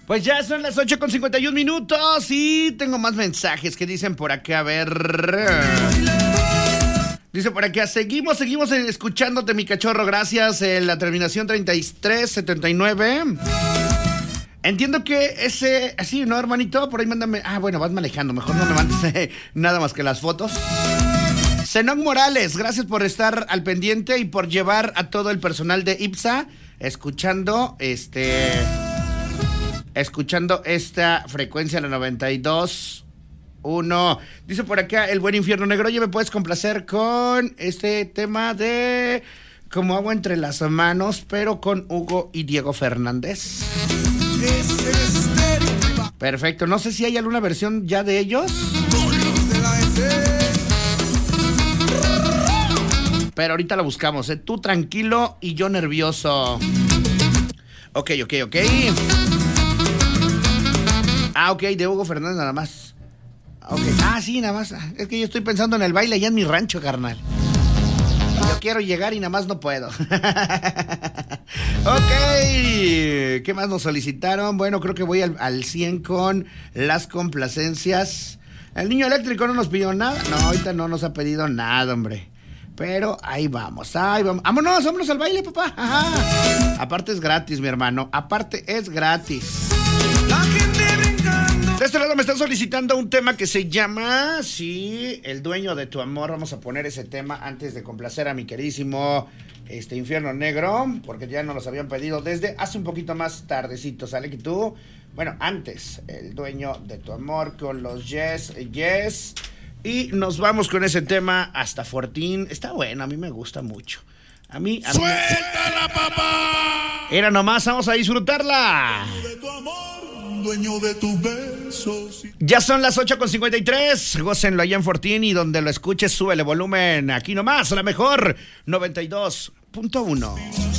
Pues ya son las 8:51 y tengo más mensajes que dicen por acá, a ver. Dice por acá, seguimos escuchándote, mi cachorro, gracias. La terminación 3379. Entiendo que ese, así, ¿no, hermanito? Por ahí mándame. Ah, bueno, vas manejando, mejor no me mandes nada más que las fotos. Zenón Morales, gracias por estar al pendiente y por llevar a todo el personal de IPSA escuchando esta frecuencia, la 92.1. Dice por acá el buen Infierno Negro, oye, ¿me puedes complacer con este tema de Como agua entre las manos, pero con Hugo y Diego Fernández? Perfecto, no sé si hay alguna versión ya de ellos, pero ahorita la buscamos, tú tranquilo y yo nervioso. Ok. Ah, ok, de Hugo Fernández nada más. Ok. Ah, sí, nada más. Es que yo estoy pensando en el baile allá en mi rancho, carnal. Yo quiero llegar y nada más no puedo. Ok. ¿Qué más nos solicitaron? Bueno, creo que voy al 100 con las complacencias. El niño eléctrico no nos pidió nada. No, ahorita no nos ha pedido nada, hombre. Pero ahí vamos. Vámonos al baile, papá. Ajá. Aparte es gratis, mi hermano. Aparte es gratis. La gente brincando. De este lado me están solicitando un tema que se llama, sí, El Dueño de Tu Amor. Vamos a poner ese tema antes de complacer a mi queridísimo Infierno Negro, porque ya nos los habían pedido desde hace un poquito más tardecito. ¿Sale que tú? Bueno, antes, El Dueño de Tu Amor con los Yes. Y nos vamos con ese tema hasta Fortín. Está bueno, a mí me gusta mucho. A mí. ¡Suéltala, papá! Era nomás, vamos a disfrutarla. Dueño de tu amor, dueño de tus besos. Ya son las 8:53. Gócenlo allá en Fortín y donde lo escuches, súbele volumen. Aquí nomás, la mejor 92.1.